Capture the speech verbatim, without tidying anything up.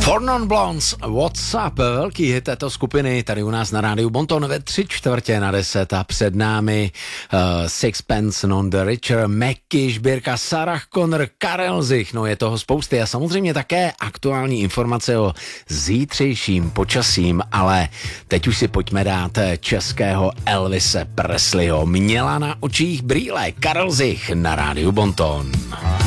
Four Non Blondes, What's Up, velký hit této skupiny tady u nás na rádiu Bonton ve tři čtvrtě na deset a před námi uh, Sixpence None the Richer, Mackie, Šbírka, Sarah Connor, Karel Zich, no je toho spousty a samozřejmě také aktuální informace o zítřejším počasím, ale teď už si pojďme dát českého Elvise Presleyho. Měla na očích brýle, Karel Zich na rádiu Bonton.